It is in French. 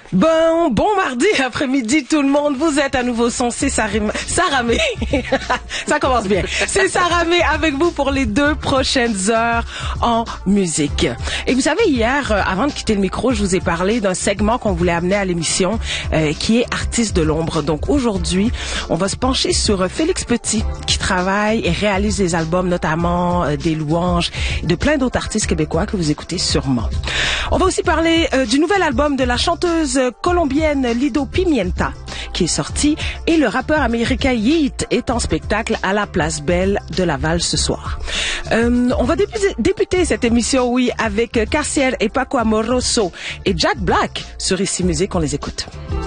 Bon mardi après-midi tout le monde, vous êtes à nouveau son, c'est Saramé. Ça commence bien. C'est Saramé avec vous pour les 2 prochaines heures en musique. Et vous savez, hier, avant de quitter le micro, je vous ai parlé d'un segment qu'on voulait amener à l'émission qui est Artistes de l'ombre. Donc aujourd'hui, on va se pencher sur Félix Petit qui travaille et réalise des albums, notamment des louanges, de plein d'autres artistes québécois que vous écoutez sûrement. On va aussi parler du nouvel album de la chanteuse colombienne Lido Pimienta qui est sorti, et le rappeur américain Yeat est en spectacle à la Place Belle de Laval ce soir. On va débuter cette émission, oui, avec Cassiel et Paco Amoroso et Jack Black sur Ici Musique. On les écoute.